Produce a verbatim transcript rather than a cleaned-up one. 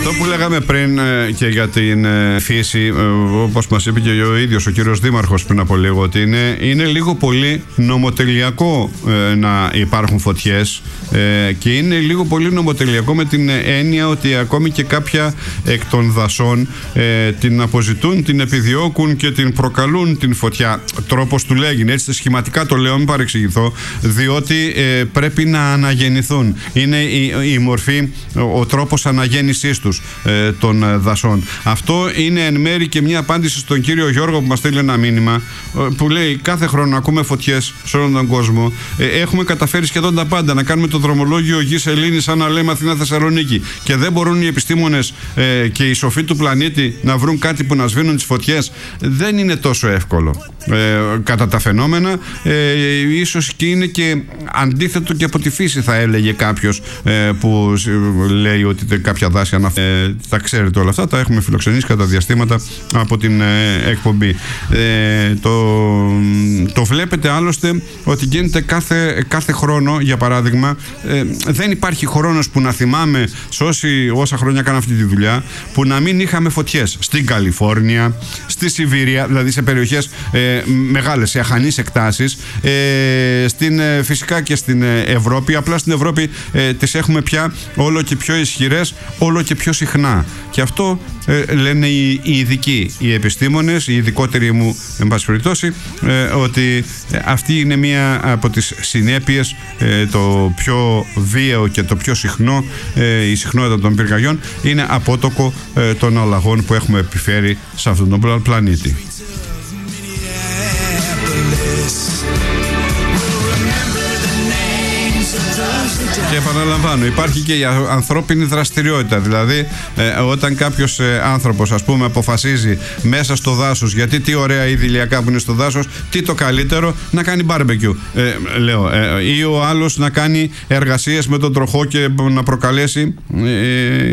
Αυτό που λέγαμε πριν ε, και για την ε, φύση, ε, όπως μας είπε και ο ίδιος ο κύριος Δήμαρχος πριν από λίγο, ότι είναι, είναι λίγο πολύ νομοτελειακό ε, να υπάρχουν φωτιές ε, και είναι λίγο πολύ νομοτελειακό με την έννοια ότι ακόμη και κάποια εκ των δασών ε, την αποζητούν, την επιδιώκουν και την προκαλούν την φωτιά. Τρόπος του λέγει, έτσι σχηματικά το λέω, μην παρεξηγηθώ, διότι ε, πρέπει να αναγεννηθούν. Είναι η, η μορφή, ο, ο τρόπος αναγέννησής τους ε, των δασών. Αυτό είναι εν μέρη και μια απάντηση στον κύριο Γιώργο που μας στέλνει ένα μήνυμα ε, που λέει κάθε χρόνο ακούμε φωτιές σε όλον τον κόσμο. Ε, έχουμε καταφέρει σχεδόν τα πάντα, να κάνουμε το δρομολόγιο Γης Ελλήνης σαν να λέμε Αθήνα Θεσσαλονίκη, και δεν μπορούν οι επιστήμονες ε, και οι σοφοί του πλανήτη να βρουν κάτι που να σβήνουν τις φωτιές. Δεν είναι τόσο εύκολο ε, κατά τα φαινόμενα. ε, ίσως και είναι και αντίθετο και από τη φύση, θα έλεγε κάποιος ε, που λέει ότι κάποια δάση αναφ... ε, τα ξέρετε όλα αυτά, τα έχουμε φιλοξενήσει κατά διαστήματα από την ε, εκπομπή. ε, το, το βλέπετε άλλωστε ότι γίνεται κάθε, κάθε χρόνο. Για παράδειγμα, ε, δεν υπάρχει χρόνος που να θυμάμαι σε όσοι, όσα χρόνια κάνω αυτή τη δουλειά που να μην είχαμε φωτιές στην Καλιφόρνια, στη Σιβηρία, δηλαδή σε περιοχές ε, μεγάλες, σε αχανείς εκτάσεις, ε, στην, ε, φυσικά και στην ε, Ευρώπη. Απλά στην Ευρώπη ε, τις έχουμε πια όλο και πιο ισχυρές, όλο και πιο συχνά. Και αυτό ε, λένε οι, οι ειδικοί, οι επιστήμονες, οι ειδικότεροι μου, εν πάση περιπτώσει, ε, ότι αυτή είναι μία από τις συνέπειες, ε, το πιο βίαιο και το πιο συχνό, ε, η συχνότητα των πυρκαγιών είναι απότοκο ε, των αλλαγών που έχουμε επιφέρει σε αυτόν τον πλανήτη. Και επαναλαμβάνω, υπάρχει και η ανθρώπινη δραστηριότητα. Δηλαδή, ε, όταν κάποιος ε, άνθρωπος, ας πούμε, αποφασίζει μέσα στο δάσος, γιατί τι ωραία είδη ηλιακά που είναι στο δάσος, τι το καλύτερο, να κάνει μπάρμπεκιου, ε, λέω. Ε, ή ο άλλος να κάνει εργασίες με τον τροχό και να προκαλέσει. Ε,